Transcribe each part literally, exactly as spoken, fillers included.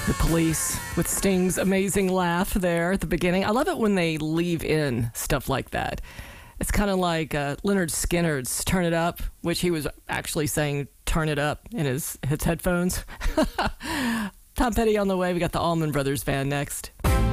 The Police with Sting's amazing laugh there at the beginning. I love it when they leave in stuff like that. It's kind of like uh, Leonard Skinner's Turn It Up, which he was actually saying turn it up in his, his headphones. Tom Petty on the way. We got the Allman Brothers Band next.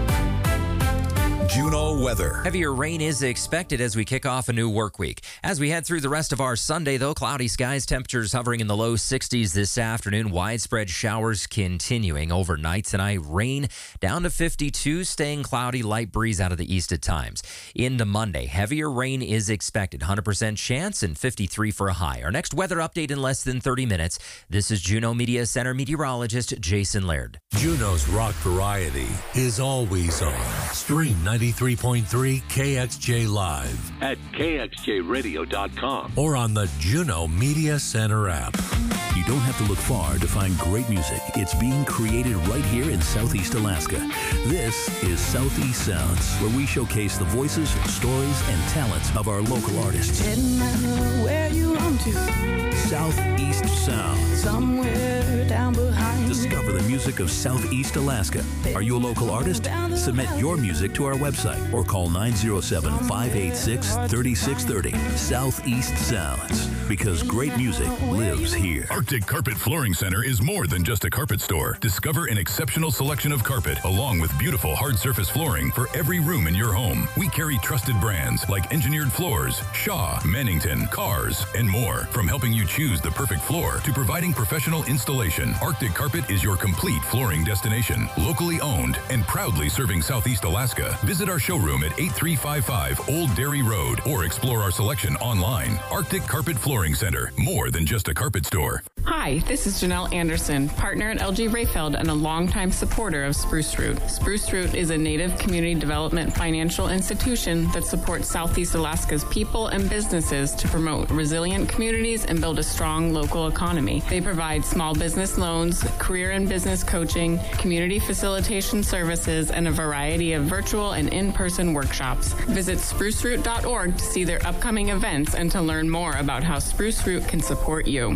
Juneau weather. Heavier rain is expected as we kick off a new work week. As we head through the rest of our Sunday, though, cloudy skies, temperatures hovering in the low sixties this afternoon. Widespread showers continuing overnight tonight. Rain down to fifty-two, staying cloudy, light breeze out of the east at times. Into Monday, heavier rain is expected. one hundred percent chance and fifty-three for a high. Our next weather update in less than thirty minutes. This is Juneau Media Center meteorologist Jason Laird. Juneau's rock variety is always on. Stream ninety-three point three K X J Live at K X J radio dot com or on the Juneau Media Center app. You don't have to look far to find great music. It's being created right here in Southeast Alaska. This is Southeast Sounds, where we showcase the voices, stories, and talents of our local artists. Didn't matter where you run to. Southeast Sounds. Somewhere down behind. Discover the music of Southeast Alaska. Are you a local artist? Submit your music to our website or call nine oh seven, five eight six, three six three oh. Southeast Sounds, because great music lives here. Arctic Carpet Flooring Center is more than just a carpet store. Discover an exceptional selection of carpet along with beautiful hard surface flooring for every room in your home. We carry trusted brands like Engineered Floors, Shaw, Mannington, Cars, and more. From helping you choose the perfect floor to providing professional installation, Arctic Carpet is your complete flooring destination. Locally owned and proudly serving Southeast Alaska. Visit our showroom at eighty-three fifty-five Old Dairy Road or explore our selection online. Arctic Carpet Flooring Center, more than just a carpet store. Hi, this is Janelle Anderson, partner at L G Rayfeld and a longtime supporter of Spruce Root. Spruce Root is a Native community development financial institution that supports Southeast Alaska's people and businesses to promote resilient communities and build a strong local economy. They provide small business loans, career and business coaching, community facilitation services, and a variety of virtual and in-person workshops. Visit spruce root dot org to see their upcoming events and to learn more about how Spruce Root can support you.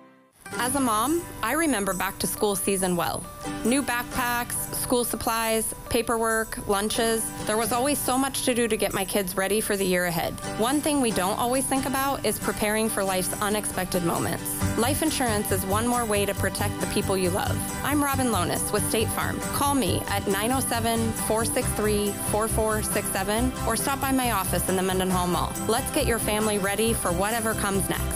As a mom, I remember back to school season well. New backpacks, school supplies, paperwork, lunches. There was always so much to do to get my kids ready for the year ahead. One thing we don't always think about is preparing for life's unexpected moments. Life insurance is one more way to protect the people you love. I'm Robin Lonis with State Farm. Call me at nine oh seven, four six three, four four six seven or stop by my office in the Mendenhall Mall. Let's get your family ready for whatever comes next.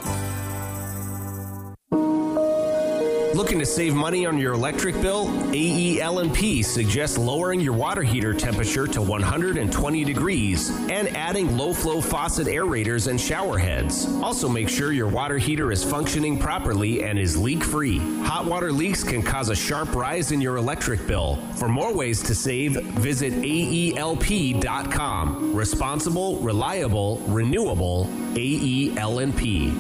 Looking to save money on your electric bill? A E L and P suggests lowering your water heater temperature to one hundred twenty degrees and adding low-flow faucet aerators and shower heads. Also make sure your water heater is functioning properly and is leak-free. Hot water leaks can cause a sharp rise in your electric bill. For more ways to save, visit A E L P dot com. Responsible, reliable, renewable, A E L and P.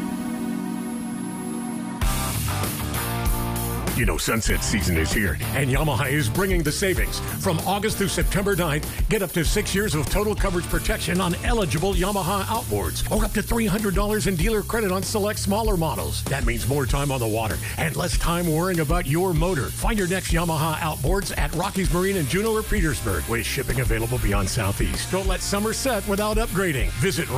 You know, sunset season is here, and Yamaha is bringing the savings. From August through September ninth, get up to six years of total coverage protection on eligible Yamaha outboards, or up to three hundred dollars in dealer credit on select smaller models. That means more time on the water and less time worrying about your motor. Find your next Yamaha outboards at Rockies Marine in Juneau or Petersburg, with shipping available beyond Southeast. Don't let summer set without upgrading. Visit